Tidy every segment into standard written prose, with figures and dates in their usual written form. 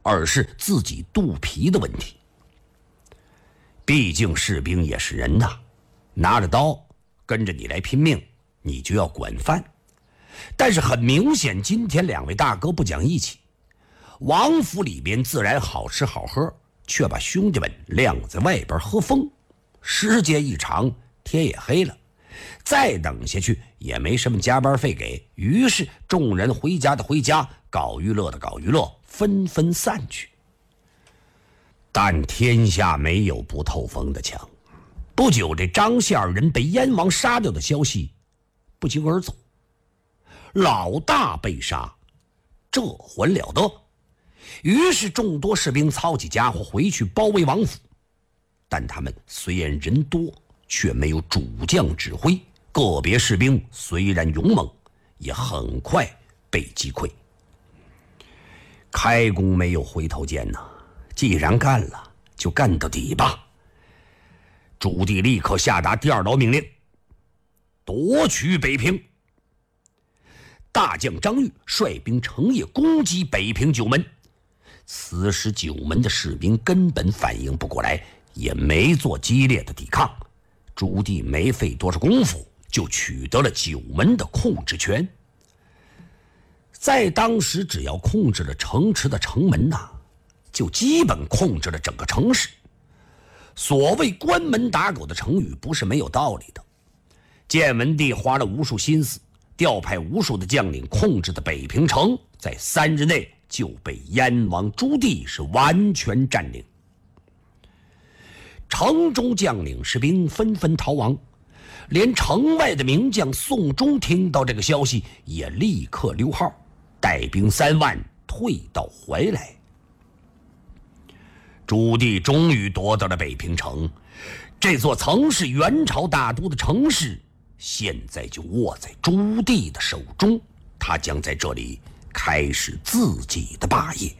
而是自己肚皮的问题。毕竟士兵也是人呐，拿着刀跟着你来拼命，你就要管饭。但是很明显，今天两位大哥不讲义气。王府里边自然好吃好喝，却把兄弟们晾在外边喝风。时间一长，天也黑了，再等下去也没什么加班费给，于是众人回家的回家，搞娱乐的搞娱乐，纷纷散去。但天下没有不透风的墙，不久这张氏二人被燕王杀掉的消息不胫而走。老大被杀，这还了得？于是众多士兵操起家伙回去包围王府，但他们虽然人多，却没有主将指挥，个别士兵虽然勇猛，也很快被击溃。开弓没有回头箭呐，既然干了，就干到底吧。朱棣立刻下达第二道命令，夺取北平。大将张玉率兵成夜攻击北平九门，此时九门的士兵根本反应不过来，也没做激烈的抵抗。朱棣没费多少功夫就取得了九门的控制权。在当时，只要控制了城池的城门呐，就基本控制了整个城市。所谓关门打狗的成语不是没有道理的。建文帝花了无数心思，调派无数的将领控制的北平城，在3日内就被燕王朱棣是完全占领。城中将领士兵纷纷逃亡，连城外的名将宋忠听到这个消息，也立刻溜号，带兵3万退到怀来。朱棣终于夺得了北平城，这座曾是元朝大都的城市，现在就握在朱棣的手中，他将在这里开始自己的霸业。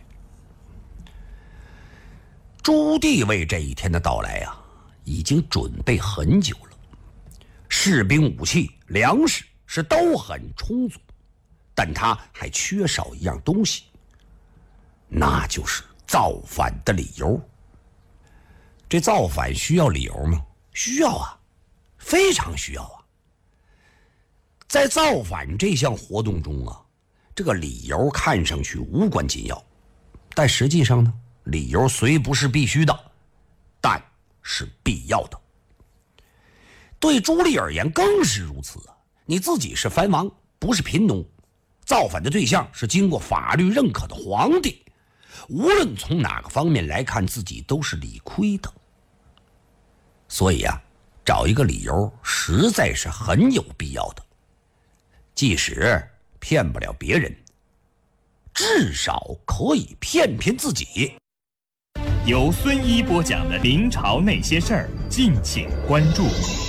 朱棣为这一天的到来啊，已经准备很久了。士兵、武器、粮食是都很充足，但他还缺少一样东西，那就是造反的理由。这造反需要理由吗？需要啊，非常需要啊。在造反这项活动中啊，这个理由看上去无关紧要，但实际上呢，理由虽不是必须的，但是必要的。对朱棣而言更是如此啊！你自己是藩王，不是贫农，造反的对象是经过法律认可的皇帝，无论从哪个方面来看，自己都是理亏的。所以啊，找一个理由实在是很有必要的。即使骗不了别人，至少可以骗骗自己。 由孙一播讲的明朝那些事儿，敬请关注。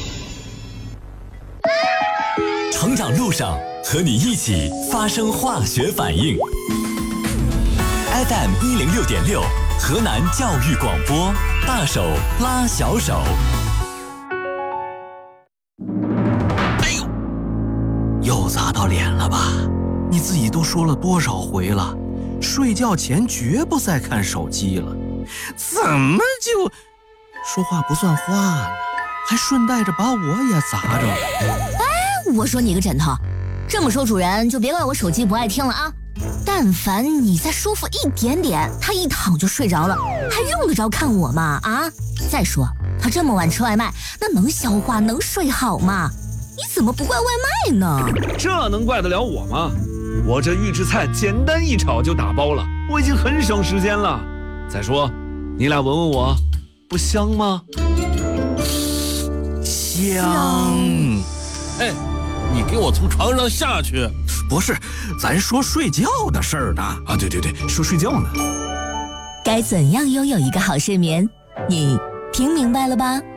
成长路上和你一起发生化学反应。FM 106.6，河南教育广播，大手拉小手。 哎呦，又砸到脸了吧？你自己都说了多少回了，睡觉前绝不再看手机了，怎么就说话不算话呢？还顺带着把我也砸着了。 我说你个枕头，这么说主人就别怪我手机不爱听了啊！但凡你再舒服一点点，他一躺就睡着了，还用得着看我吗？啊！再说他这么晚吃外卖，那能消化能睡好吗？你怎么不怪外卖呢？ 这能怪得了我吗？我这预制菜简单一炒就打包了，我已经很省时间了。再说，你俩闻闻我，不香吗？ 香。 哎，你给我从床上下去！ 不是，咱说睡觉的事儿呢。 啊，对，说睡觉呢。 该怎样拥有一个好睡眠？你听明白了吧？